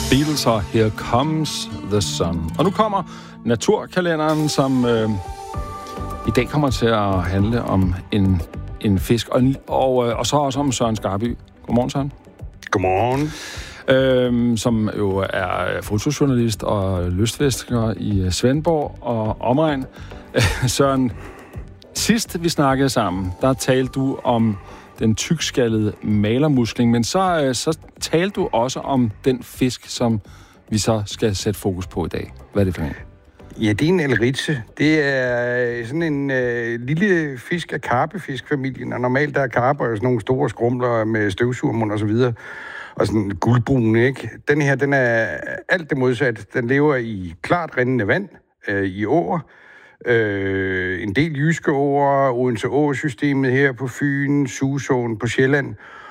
Beatles og Here Comes the Sun. Og nu kommer naturkalenderen, som i dag kommer til at handle om en fisk, og så også om Søren Skarby. Godmorgen, Søren. Godmorgen. Som jo er fotojournalist og lystfisker i Svendborg og omegn. Søren, sidst vi snakkede sammen, der talte du om den tykskallede malermusling, men så talte du også om den fisk, som vi så skal sætte fokus på i dag. Hvad er det for en? Ja, det er en elritse. Det er sådan en lille fisk af karpefiskfamilien, og normalt der er karper sådan nogle store skrumler med støvsugermund og så videre, og sådan guldbrun, ikke? Den her, den er alt det modsatte. Den lever i klart rindende vand, i åer, en del jyske åer, Odense Å-systemet her på Fyn, Susåen på Sjælland,